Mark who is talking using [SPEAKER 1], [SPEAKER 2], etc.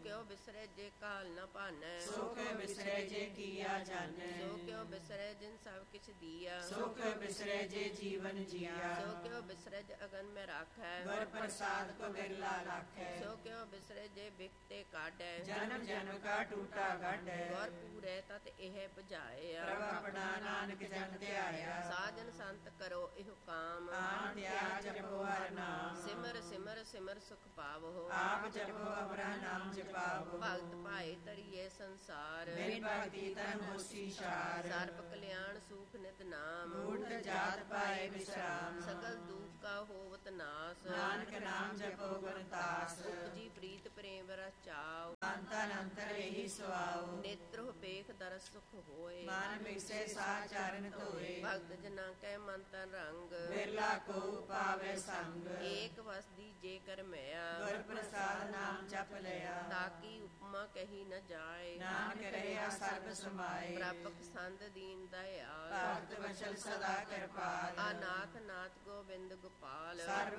[SPEAKER 1] ਕਿਉ ਬਿਸਰੇ ਜੇ ਕਾਲ ਨ ਭਾਨੈ,
[SPEAKER 2] ਸੋ ਕਿਉ ਬਿਸਰੇ ਜੇ ਕੀਆ ਜਾਣੈ।
[SPEAKER 1] ਸੋ ਕਿਉ ਬਿਸਰੇ ਜਿਨ ਸਭ ਕਿਛ ਦੀਆ,
[SPEAKER 2] ਸੋ ਕਿਉ ਬਿਸਰੇ ਜੇ ਜੀਵਨ ਜੀਆ।
[SPEAKER 1] ਸੋ ਕਿਉ ਬਿਸਰੇ ਜ ਅਗਨ ਮੈਂ ਰਾਖੈ,
[SPEAKER 2] ਗੁਰ ਪ੍ਰਸਾਦ ਕੋ ਬਿਰਲਾ ਰਾਖੈ।
[SPEAKER 1] ਸੋ ਕਿਉ ਬਿਸਰੇ ਜੇ ਬਿਕਤੇ ਕਾਢੈ,
[SPEAKER 2] ਜਨਮ ਜਨਮ ਕਾ ਟੂਟਾ ਗਾਢੈ।
[SPEAKER 1] ਗੁਰ ਪੂਰੈ ਤਤ ਇਹ ਬੁਝਾਇਆ,
[SPEAKER 2] ਪ੍ਰਭ ਆਪਣਾ ਨਾਨਕ ਜਨ ਧਿਆਇਆ।
[SPEAKER 1] ਸਾਜਨ ਸੰਤ ਕਰੋ ਇਹੋ ਕਾਮ,
[SPEAKER 2] ਆਨ ਧਿਆ ਜਪੋ ਹਰਿ ਨਾਮ।
[SPEAKER 1] ਸਿਮਰ ਸਿਮਰ ਸਿਮਰ ਸੁਖ ਪਾਵੋ,
[SPEAKER 2] ਆਪ ਜਪੋ ਅਪਰਾ ਨਾਮ ਜਪਾਵੋ।
[SPEAKER 1] ਭਗਤ ਭਾਏ ਤਰੀਏ ਸੰਸਾਰ,
[SPEAKER 2] ਬਿਨ ਭਗਤੀ ਤਨ ਹੋਸੀ ਸ਼ਾਰ।
[SPEAKER 1] ਸਰਬ ਕਲਿਆਣ ਸੂਖ ਨਿਤ ਨਾਮ,
[SPEAKER 2] ਮੂਰਤ ਜਾਤ ਪਾਏ ਵਿਸ਼ਰਾਮ।
[SPEAKER 1] ਸਗਲ ਦੁਖ ਕਾ ਹੋਵਤ ਨਾਸ,
[SPEAKER 2] ਨਾਨਕ ਨਾਮ ਜਪੋ ਗੁਰ ਤਾਸ।
[SPEAKER 1] ਉਪਜੀ ਪ੍ਰੀਤ ਪ੍ਰੇਮ ਰਸ ਚਾਉ,
[SPEAKER 2] ਅੰਤਰ ਅੰਤਰ ਇਹੀ ਸੁਆਓ।
[SPEAKER 1] ਨੇਤਰੋ ਪੇਖ ਦਰਸ ਸੁਖ ਹੋਏ,
[SPEAKER 2] ਮਨ ਮਿਸੇ ਸਾਹ ਚਰਨ ਧੋਏ।
[SPEAKER 1] ਭਗਤ ਜਨਾਂ ਕੈ ਮਨ ਤਨ ਰੰਗ,
[SPEAKER 2] ਬਿਰਲਾ ਕੋ ਪਾਵੇ ਸੰਗ।
[SPEAKER 1] ਏਕ ਵਸਦੀ ਜੇ ਕਰ ਮਿਆ,
[SPEAKER 2] ਗੁਰ ਪ੍ਰਸਾਦ ਨਾਮ ਜਪ ਲਿਆ।
[SPEAKER 1] ਤਾਕੀ ਉਪਮਾ ਕਹੀ ਨ ਜਾਏ,
[SPEAKER 2] ਨਾਨਕ ਰਹਿਆ ਸਰਬ ਸਮਾਏ।
[SPEAKER 1] ਪ੍ਰਾਪਕ ਸੰਤ ਦੀਨ ਦਇਆਲ,
[SPEAKER 2] ਭਗਤ ਵਚਨ ਸਦਾ ਕਿਰਪਾਲ।
[SPEAKER 1] ਆਨਾਥ ਨਾਥ ਗੋਬਿੰਦ ਗੋਪਾਲ,
[SPEAKER 2] ਸਰਬ